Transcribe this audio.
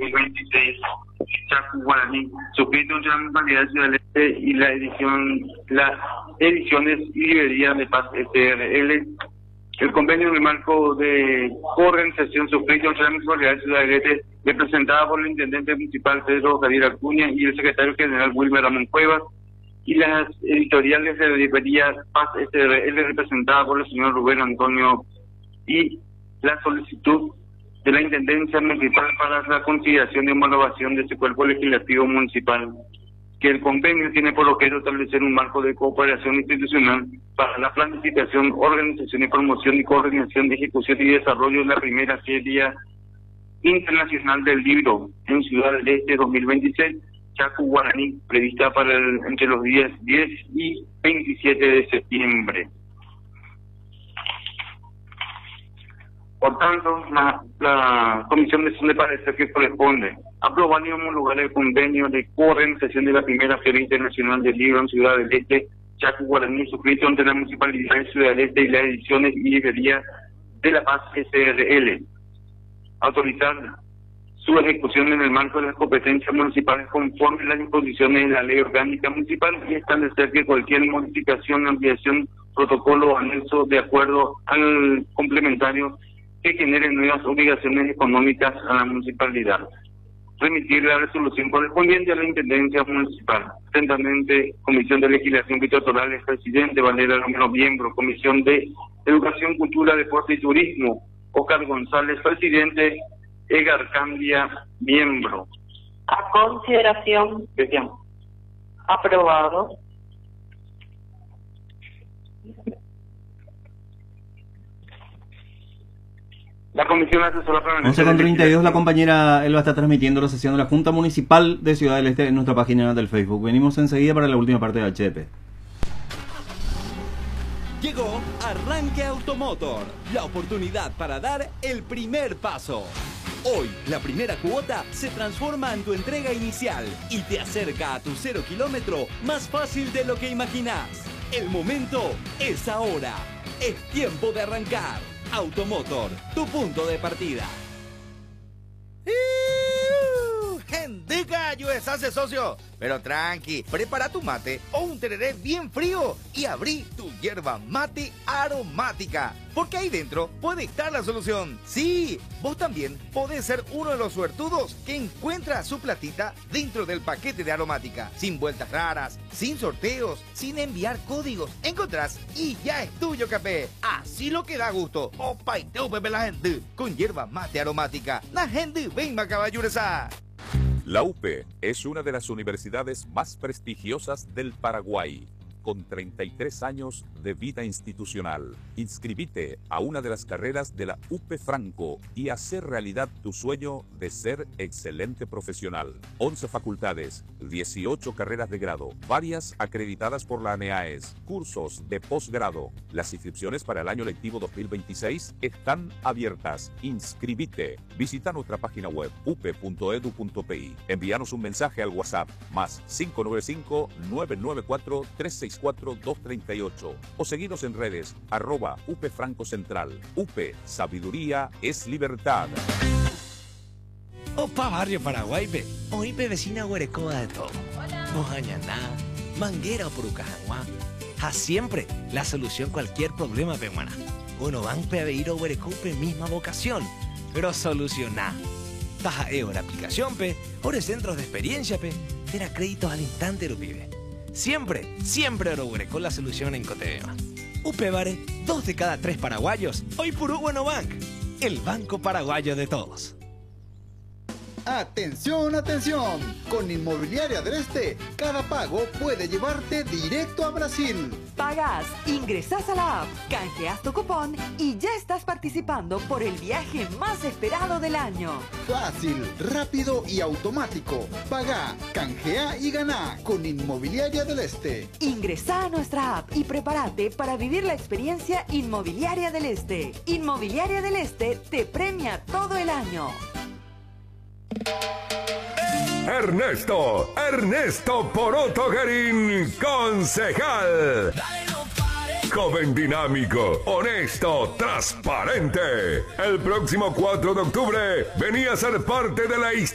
2026, Chaco Guaraní, suscrito entre la Municipalidad de Ciudad del Este y las ediciones y librerías de Paz SRL. El convenio en el marco de coorganización suscrito entre la Municipalidad de Ciudad del Este, representada por el Intendente Municipal Pedro Javier Acuña y el Secretario General Wilmer Ramón Cuevas, y las editoriales de librerías Paz SRL, representada por el señor Rubén Antonio, y la solicitud de la Intendencia Municipal para la consideración y homologación de este cuerpo legislativo municipal, que el convenio tiene por objeto establecer un marco de cooperación institucional para la planificación, organización y promoción y coordinación de ejecución y desarrollo de la primera Feria Internacional del Libro en Ciudad del Este 2026, Chaco Guaraní, prevista para entre los días 10 y 27 de septiembre. Por tanto, la Comisión de Acción de Parecer que corresponde aprobar y homologar el convenio de coorganización de la primera Feria Internacional del Libro en Ciudad del Este, Chaco Guaraní, suscrito entre la Municipalidad de Ciudad del Este y las ediciones y librerías de La Paz SRL. Autorizar su ejecución en el marco de las competencias municipales conforme a las disposiciones de la Ley Orgánica Municipal y establecer que cualquier modificación, ampliación, protocolo o anexo de acuerdo al complementario que generen nuevas obligaciones económicas a la municipalidad. Remitir la resolución correspondiente a la Intendencia Municipal. Atentamente, Comisión de Legislación Electoral, Presidente Valera Romero, miembro. Comisión de Educación, Cultura, Deporte y Turismo, Óscar González, Presidente. Edgar Cambia, miembro. A consideración. Aprobado. La Comisión Asesora Permanente. 11:32, la compañera Elba está transmitiendo la sesión de la Junta Municipal de Ciudad del Este en nuestra página del Facebook. Venimos enseguida para la última parte de HDP. Llegó Arranque Automotor, la oportunidad para dar el primer paso. Hoy, la primera cuota se transforma en tu entrega inicial y te acerca a tu 0 kilómetro más fácil de lo que imaginas. El momento es ahora. Es tiempo de arrancar. Automotor, tu punto de partida. ¡Gendica, USA, socio! Pero tranqui, prepara tu mate o un tereré bien frío y abrí tu hierba mate aromática. Porque ahí dentro puede estar la solución. Sí, vos también podés ser uno de los suertudos que encuentra su platita dentro del paquete de aromática. Sin vueltas raras, sin sorteos, sin enviar códigos. Encontrás y ya es tuyo, café. Así lo que da gusto. Opa y teo, bebé la gente. Con hierba mate aromática. La gente venga, caballuresa. La UPE es una de las universidades más prestigiosas del Paraguay, con 33 años de vida institucional. Inscribite a una de las carreras de la UPE Franco y hacer realidad tu sueño de ser excelente profesional. 11 facultades, 18 carreras de grado, varias acreditadas por la ANEAES, cursos de posgrado. Las inscripciones para el año lectivo 2026 están abiertas. Inscribite. Visita nuestra página web upe.edu.pi. Envíanos un mensaje al WhatsApp más 595-994-364-238 o seguinos en redes @UPE Franco Central. UPE, sabiduría es libertad. Opa, barrio Paraguay, pe. Hoy pe vecina Huerecoa de todo. Mojañaná, Manguera o Purucajaguá. A siempre la solución cualquier problema, pe, buena. Uno van pe a ir a Huerecope misma vocación, pero solucionar. Baja la aplicación, pe. Ore centros de experiencia, pe. Tera créditos al instante, lo pibe. Siempre Oroure con la solución en Cotebema. Upevare, 2 de cada 3 paraguayos. Hoy por Bueno Bank, el banco paraguayo de todos. ¡Atención, atención! Con Inmobiliaria del Este, cada pago puede llevarte directo a Brasil. Pagas, ingresás a la app, canjeas tu cupón y ya estás participando por el viaje más esperado del año. Fácil, rápido y automático. Paga, canjea y gana con Inmobiliaria del Este. Ingresá a nuestra app y prepárate para vivir la experiencia Inmobiliaria del Este. Inmobiliaria del Este te premia todo el año. Ernesto Poroto Guerín, concejal. Joven dinámico, honesto, transparente. El próximo 4 de octubre venía a ser parte de la historia.